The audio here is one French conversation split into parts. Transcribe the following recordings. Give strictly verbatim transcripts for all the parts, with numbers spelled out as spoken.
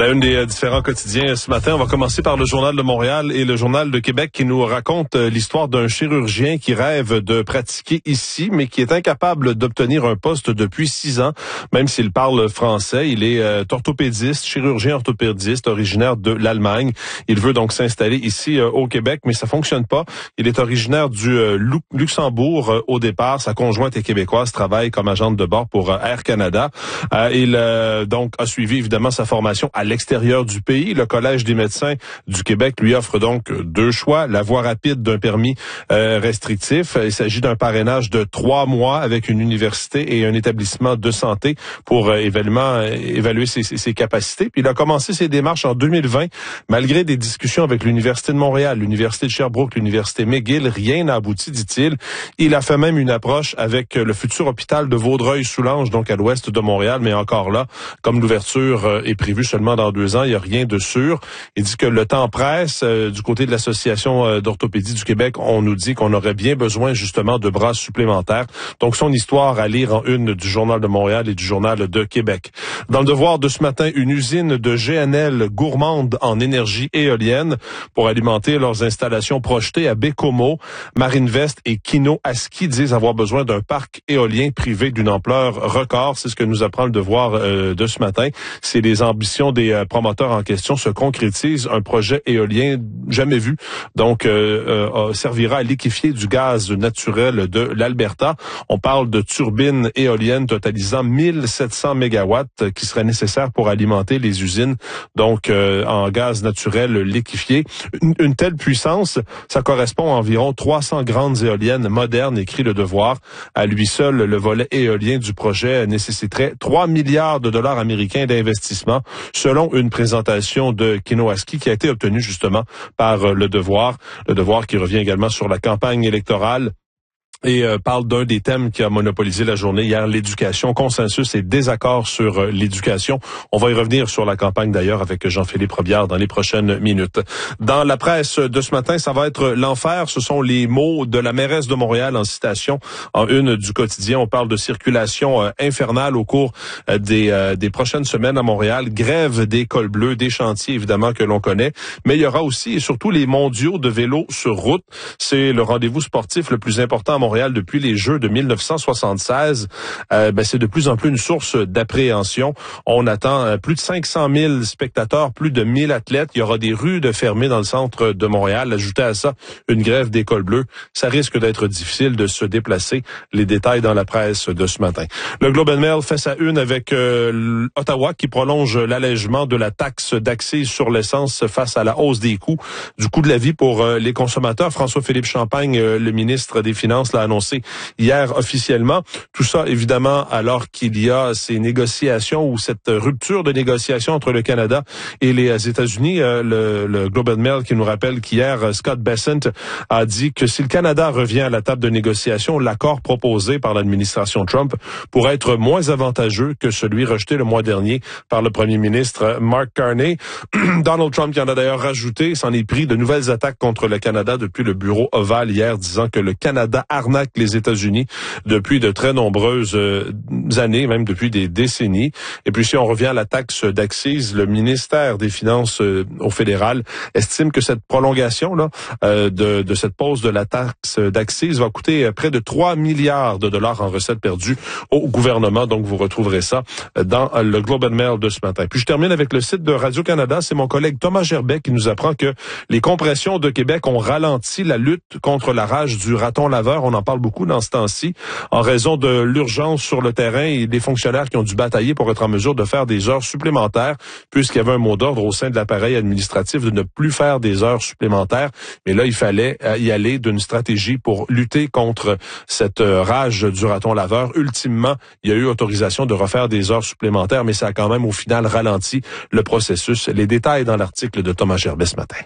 À la une des euh, différents quotidiens ce matin, on va commencer par le Journal de Montréal et le Journal de Québec qui nous raconte euh, l'histoire d'un chirurgien qui rêve de pratiquer ici, mais qui est incapable d'obtenir un poste depuis six ans, même s'il parle français. Il est euh, orthopédiste, chirurgien orthopédiste, originaire de l'Allemagne. Il veut donc s'installer ici euh, au Québec, mais ça fonctionne pas. Il est originaire du euh, Luxembourg euh, au départ. Sa conjointe est québécoise, travaille comme agente de bord pour euh, Air Canada. Euh, il euh, donc a suivi évidemment sa formation à l'extérieur du pays. Le Collège des médecins du Québec lui offre donc deux choix. La voie rapide d'un permis euh, restrictif. Il s'agit d'un parrainage de trois mois avec une université et un établissement de santé pour euh, évaluement, évaluer ses, ses capacités. Puis il a commencé ses démarches en deux mille vingt, malgré des discussions avec l'Université de Montréal, l'Université de Sherbrooke, l'Université McGill. Rien n'a abouti, dit-il. Il a fait même une approche avec le futur hôpital de Vaudreuil-Soulanges, donc à l'ouest de Montréal, mais encore là, comme l'ouverture euh, est prévue seulement dans deux ans, il n'y a rien de sûr. Il dit que le temps presse. Euh, du côté de l'Association euh, d'orthopédie du Québec, on nous dit qu'on aurait bien besoin justement de bras supplémentaires. Donc son histoire à lire en une du Journal de Montréal et du Journal de Québec. Dans le Devoir de ce matin, une usine de G N L gourmande en énergie éolienne pour alimenter leurs installations projetées à Bécomo. Marinvest et Kino-Aski disent avoir besoin d'un parc éolien privé d'une ampleur record. C'est ce que nous apprend le Devoir euh, de ce matin. C'est les ambitions des euh, promoteurs en question se concrétisent. Un projet éolien jamais vu, donc euh, euh, servira à liquéfier du gaz naturel de l'Alberta. On parle de turbines éoliennes totalisant mille sept cents mégawatts qui seraient nécessaires pour alimenter les usines, donc euh, en gaz naturel liquéfié. Une, une telle puissance, ça correspond à environ trois cents grandes éoliennes modernes, écrit le Devoir. À lui seul, le volet éolien du projet nécessiterait trois milliards de dollars américains d'investissement, selon une présentation de Kino-Aski qui a été obtenue justement par le Devoir. Le Devoir qui revient également sur la campagne électorale et euh, parle d'un des thèmes qui a monopolisé la journée hier, l'éducation, consensus et désaccord sur euh, l'éducation. On va y revenir sur la campagne d'ailleurs avec Jean-Philippe Robillard dans les prochaines minutes. Dans la presse de ce matin, ça va être l'enfer. Ce sont les mots de la mairesse de Montréal en citation en une du quotidien. On parle de circulation euh, infernale au cours euh, des, euh, des prochaines semaines à Montréal. Grève des cols bleus, des chantiers évidemment que l'on connaît. Mais il y aura aussi et surtout les mondiaux de vélo sur route. C'est le rendez-vous sportif le plus important à Montréal. Montréal depuis les Jeux de mille neuf cent soixante-seize, euh, ben c'est de plus en plus une source d'appréhension. On attend euh, plus de cinq cent mille spectateurs, plus de mille athlètes. Il y aura des rues de fermées dans le centre de Montréal. Ajoutez à ça une grève des cols bleus. Ça risque d'être difficile de se déplacer. Les détails dans la presse de ce matin. Le Globe and Mail fait sa une avec euh, Ottawa qui prolonge l'allègement de la taxe d'accise sur l'essence face à la hausse des coûts, du coût de la vie pour euh, les consommateurs. François-Philippe Champagne, euh, le ministre des Finances, l'a annoncé hier officiellement. Tout ça, évidemment, alors qu'il y a ces négociations ou cette rupture de négociation entre le Canada et les États-Unis. Euh, le, le Globe and Mail qui nous rappelle qu'hier, Scott Bessent a dit que si le Canada revient à la table de négociation, l'accord proposé par l'administration Trump pourrait être moins avantageux que celui rejeté le mois dernier par le premier ministre Mark Carney. Donald Trump, qui en a d'ailleurs rajouté, s'en est pris de nouvelles attaques contre le Canada depuis le bureau ovale hier, disant que le Canada arnaque les États-Unis depuis de très nombreuses euh, années, même depuis des décennies. Et puis si on revient à la taxe d'accise, le ministère des Finances euh, au fédéral estime que cette prolongation là euh, de, de cette pause de la taxe d'accise va coûter euh, près de trois milliards de dollars en recettes perdues au gouvernement. Donc vous retrouverez ça dans euh, le Globe and Mail de ce matin. Puis je termine avec le site de Radio-Canada. C'est mon collègue Thomas Gerbet qui nous apprend que les compressions de Québec ont ralenti la lutte contre la rage du raton laveur. On en parle beaucoup dans ce temps-ci, en raison de l'urgence sur le terrain et des fonctionnaires qui ont dû batailler pour être en mesure de faire des heures supplémentaires, puisqu'il y avait un mot d'ordre au sein de l'appareil administratif de ne plus faire des heures supplémentaires. Mais là, il fallait y aller d'une stratégie pour lutter contre cette rage du raton laveur. Ultimement, il y a eu autorisation de refaire des heures supplémentaires, mais ça a quand même au final ralenti le processus. Les détails dans l'article de Thomas Gerbet ce matin.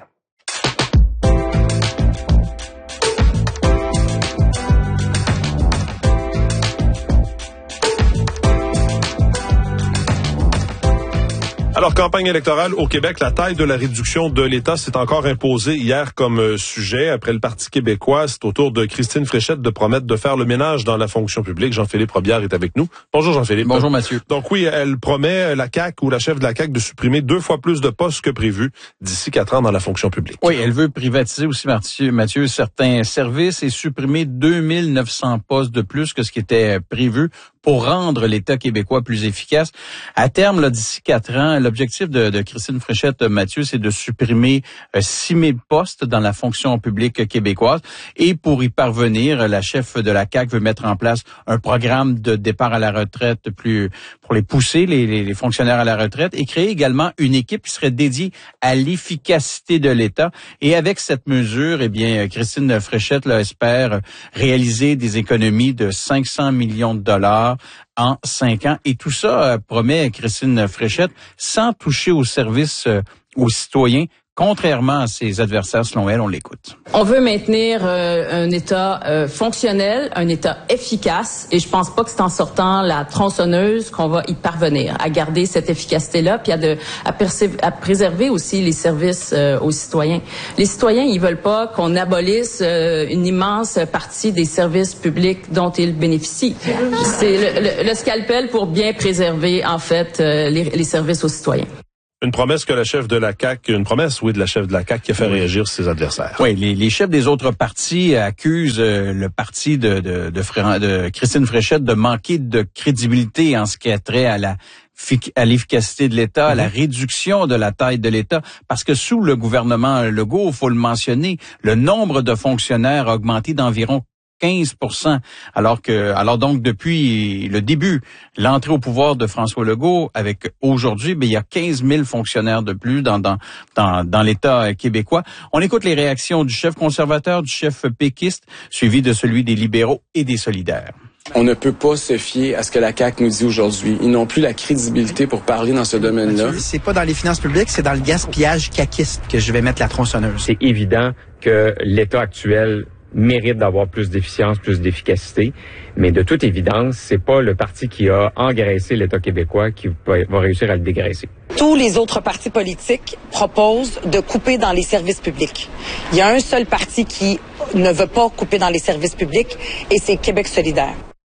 Alors, campagne électorale au Québec, la taille de la réduction de l'État s'est encore imposée hier comme euh, sujet. Après le Parti québécois, c'est au tour de Christine Fréchette de promettre de faire le ménage dans la fonction publique. Jean-Philippe Robillard est avec nous. Bonjour Jean-Philippe. Bonjour Mathieu. Donc oui, elle promet, la C A Q ou la chef de la C A Q, de supprimer deux fois plus de postes que prévu d'ici quatre ans dans la fonction publique. Oui, elle veut privatiser aussi, Mathieu, Mathieu certains services et supprimer deux mille neuf cents postes de plus que ce qui était prévu pour rendre l'État québécois plus efficace. À terme, là, d'ici quatre ans, l'objectif de, de Christine Fréchette, Mathieu, c'est de supprimer euh, six mille postes dans la fonction publique québécoise. Et pour y parvenir, la chef de la C A Q veut mettre en place un programme de départ à la retraite plus pour les pousser, les, les, les fonctionnaires à la retraite, et créer également une équipe qui serait dédiée à l'efficacité de l'État. Et avec cette mesure, eh bien, Christine Fréchette là, espère réaliser des économies de cinq cents millions de dollars en cinq ans. Et tout ça, euh, promet Christine Fréchette, sans toucher aux services euh, aux citoyens, contrairement à ses adversaires, selon elle. On l'écoute. On veut maintenir euh, un État euh, fonctionnel, un État efficace, et je pense pas que c'est en sortant la tronçonneuse qu'on va y parvenir, à garder cette efficacité-là, puis à, de, à, perse- à préserver aussi les services euh, aux citoyens. Les citoyens, ils veulent pas qu'on abolisse euh, une immense partie des services publics dont ils bénéficient. C'est le, le, le scalpel pour bien préserver, en fait, euh, les, les services aux citoyens. Une promesse que la chef de la C A Q, une promesse, oui, de la chef de la C A Q qui a fait réagir ses adversaires. Oui, les, les chefs des autres partis accusent euh, le parti de, de, de, Fré, de Christine Fréchette de manquer de crédibilité en ce qui a trait à la à l'efficacité de l'État, à la réduction de la taille de l'État, parce que sous le gouvernement Legault, il faut le mentionner, le nombre de fonctionnaires a augmenté d'environ quinze pour cent, alors que, alors donc depuis le début, l'entrée au pouvoir de François Legault, avec aujourd'hui, ben il y a quinze mille fonctionnaires de plus dans dans dans, dans l'État québécois. On écoute les réactions du chef conservateur, du chef péquiste, suivi de celui des libéraux et des solidaires. On ne peut pas se fier à ce que la C A Q nous dit aujourd'hui. Ils n'ont plus la crédibilité pour parler dans ce domaine-là. C'est pas dans les finances publiques, c'est dans le gaspillage caquiste que je vais mettre la tronçonneuse. C'est évident que l'État actuel mérite d'avoir plus d'efficience, plus d'efficacité, mais de toute évidence, c'est pas le parti qui a engraissé l'État québécois qui va réussir à le dégraisser. Tous les autres partis politiques proposent de couper dans les services publics. Il y a un seul parti qui ne veut pas couper dans les services publics, et c'est Québec solidaire.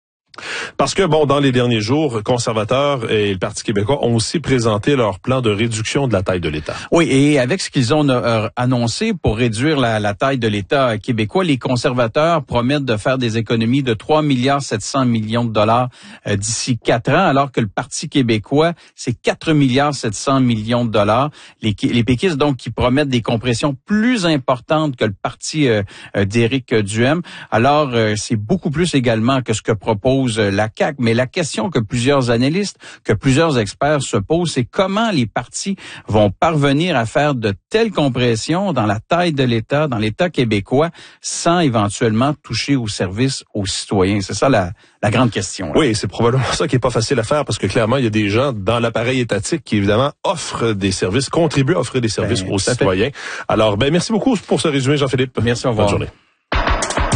Parce que, bon, dans les derniers jours, conservateurs et le Parti québécois ont aussi présenté leur plan de réduction de la taille de l'État. Oui, et avec ce qu'ils ont euh, annoncé pour réduire la, la taille de l'État québécois, les conservateurs promettent de faire des économies de trois milliards sept cents millions de dollars euh, d'ici quatre ans, alors que le Parti québécois, c'est quatre milliards sept cents millions de dollars. Les, les péquistes, donc, qui promettent des compressions plus importantes que le Parti euh, d'Éric Duhem. Alors, euh, c'est beaucoup plus également que ce que propose la C A Q, mais la question que plusieurs analystes, que plusieurs experts se posent, c'est comment les partis vont parvenir à faire de telles compressions dans la taille de l'État, dans l'État québécois, sans éventuellement toucher aux services aux citoyens. C'est ça la, la grande question. Là. Oui, c'est probablement ça qui est pas facile à faire, parce que clairement, il y a des gens dans l'appareil étatique qui, évidemment, offrent des services, contribuent à offrir des services ben, aux citoyens. Alors, ben merci beaucoup pour ce résumé, Jean-Philippe. Merci, au revoir. Bonne journée.